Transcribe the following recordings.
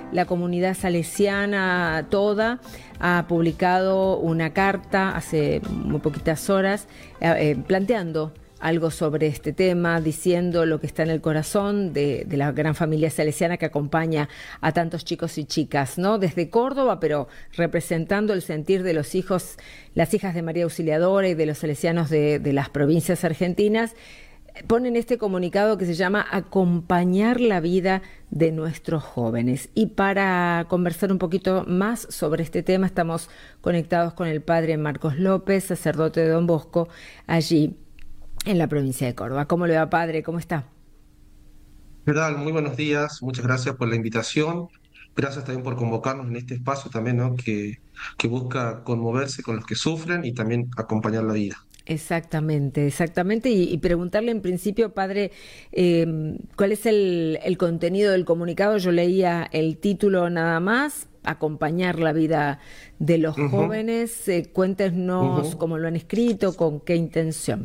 la comunidad salesiana toda ha publicado una carta hace muy poquitas horas planteando algo sobre este tema, diciendo lo que está en el corazón de la gran familia salesiana que acompaña a tantos chicos y chicas, ¿no? Desde Córdoba, pero representando el sentir de los hijos, las hijas de María Auxiliadora y de los salesianos de las provincias argentinas, ponen este comunicado que se llama Acompañar la vida de nuestros jóvenes. Y para conversar un poquito más sobre este tema, estamos conectados con el padre Marcos López, sacerdote de Don Bosco, allí en la provincia de Córdoba. ¿Cómo le va, padre? ¿Cómo está? ¿Qué tal? Muy buenos días, muchas gracias por la invitación, gracias también por convocarnos en este espacio también, ¿no? Que busca conmoverse con los que sufren y también acompañar la vida. Exactamente, exactamente. Y preguntarle en principio, padre, ¿cuál es el contenido del comunicado? Yo leía el título nada más, Acompañar la vida de los Ujú, jóvenes. Cuéntenos ujú, cómo lo han escrito, con qué intención.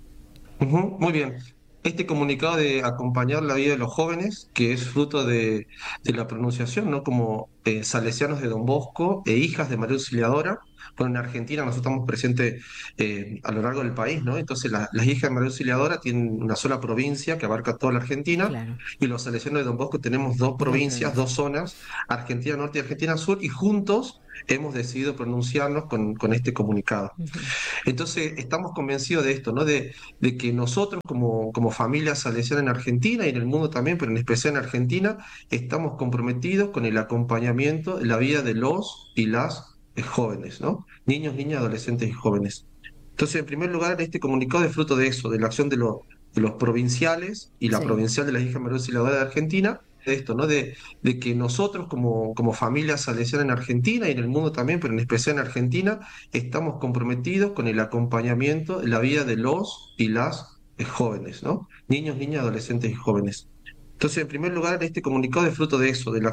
ujú. Muy bien. Este comunicado de acompañar la vida de los jóvenes, que es fruto de la pronunciación, ¿no? Como salesianos de Don Bosco e hijas de María Auxiliadora. Bueno, en Argentina nosotros estamos presentes a lo largo del país, ¿no? Entonces las hijas de María Auxiliadora tienen una sola provincia que abarca toda la Argentina, Claro, y los salesianos de Don Bosco tenemos dos dos provincias, dos provincias. zonas, Argentina Norte y Argentina Sur, y juntos hemos decidido pronunciarnos con este comunicado. Ujú. Entonces, estamos convencidos de esto, ¿no? De que nosotros como familia salesiana en Argentina y en el mundo también, pero en especial en Argentina, estamos comprometidos con el acompañamiento de la vida de los y las jóvenes, ¿no? Niños, niñas, adolescentes y jóvenes. Entonces, en primer lugar, este comunicado es fruto de eso, de la acción de los provinciales y la Sí. provincial de la hija María Auxiliadora de Argentina, de esto, ¿no? De que nosotros como familia salesiana en Argentina y en el mundo también, pero en especial en Argentina, estamos comprometidos con el acompañamiento de la vida de los y las jóvenes, ¿no? Niños, niñas, adolescentes y jóvenes. Entonces, en primer lugar, este comunicado es fruto de eso, de la